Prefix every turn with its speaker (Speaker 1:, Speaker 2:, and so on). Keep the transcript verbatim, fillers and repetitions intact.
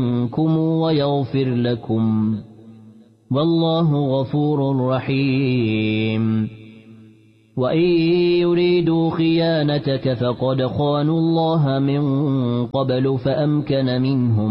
Speaker 1: منكم ويغفر لكم والله غفور رحيم وإن يريدوا خيانتك فقد خانوا الله من قبل فأمكن منهم